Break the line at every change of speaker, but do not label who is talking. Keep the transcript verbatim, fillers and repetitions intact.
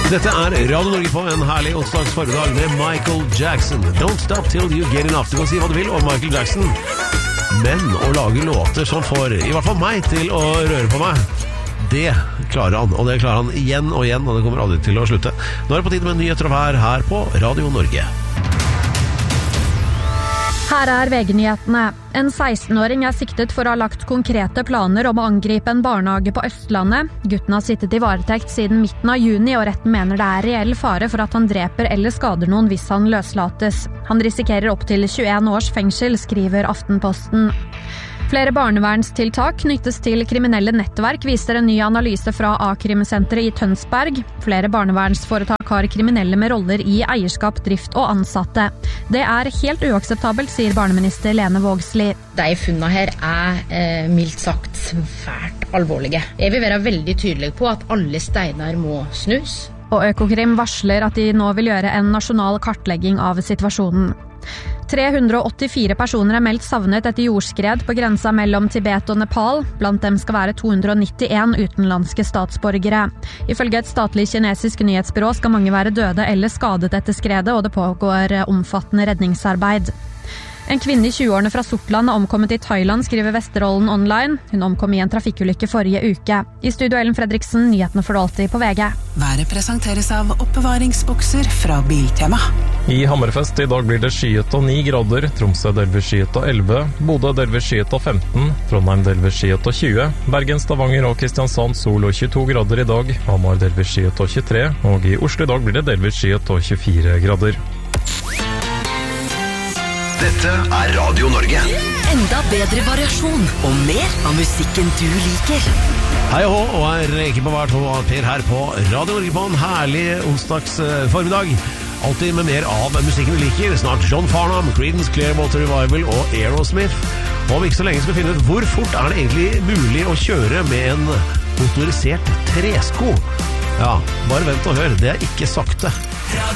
Dette er Radio Norge på en herlig onsdags formiddag med Michael Jackson. Don't stop till you get enough. Du kan si hva du vil om Michael Jackson, men å lage låter som får i hvert fall meg til å røre på meg, det klarer han. Og det klarer han igjen og igjen, og det kommer aldri til å slutte. Nå er det på tide med nyheter og vær her på Radio Norge.
Her er V G-nyhetene. En seksten-åring er siktet for å ha lagt konkrete planer om å angripe en barnehage på Østlandet. Gutten har sittet i varetekt siden midten av juni, og retten mener det er reell fare for at han dreper eller skader noen hvis han løslates. Han risikerer opp til tjueen års fengsel, skriver Aftenposten. Flere barnevernstiltak knyttes til kriminelle nettverk, viser en ny analyse fra A-krimsenteret i Tønsberg. Flere barnevernsforetak har kriminelle med roller i eierskap, drift og ansatte. Det er helt uakseptabelt, sier barneminister Lene Vågslid.
De funnene her er eh, mildt sagt svært alvorlige. Jeg vil være veldig tydelig på at alle steiner må snus.
Og Økokrim varsler at de nå vil gjøre en nasjonal kartlegging av situasjonen. tre hundre og åttifire personer er meldt savnet etter jordskred på grensa mellom Tibet og Nepal. Blant dem skal være to hundre og nittien utenlandske statsborgere. Ifølge et statlig kinesisk nyhetsbyrå skal mange være døde eller skadet etter skredet, og det pågår omfattende redningsarbeid. En kvinne i tjueårene fra Sortland er omkommet i Thailand, skriver Vesterålen Online. Hun omkom i en trafikkulykke forrige uke. I studio Ellen Fredriksen, nyhetene får du alltid på V G.
Været presenteres av oppbevaringsbokser fra Biltema.
I Hammerfest i dag blir det skyet og ni grader, Tromsø delvis skyet og elleve, Bodø delvis skyet og femten, Trondheim delvis skyet og tjue, Bergen, Stavanger og Kristiansand sol og tjueto grader i dag, Hamar delvis skyet og tjuetre, og i Oslo i dag blir det delvis skyet og tjuefire grader.
Dette er Radio Norge.
Enda bedre variasjon og mer av musikken du liker.
Hei og hå, og er ikke på hvert og Per her på Radio Norge på en herlig onsdags formiddag. Alltid med mer av musikken vi liker. Snart John Farnham, Creedence Clearwater Revival og Aerosmith. Og om ikke så lenge skal vi finne ut hvor fort er det egentlig mulig å kjøre med en motorisert tresko. Ja, bare vent og hør, det er ikke sakte.